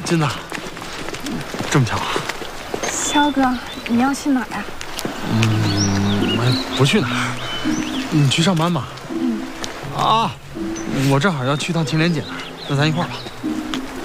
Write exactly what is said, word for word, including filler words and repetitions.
金子，这么巧啊？ 肖哥，你要去哪儿呀？ 嗯，我不去哪儿，你去上班吧。 嗯。 啊，我正好要去趟青莲姐那儿，那咱一块儿吧。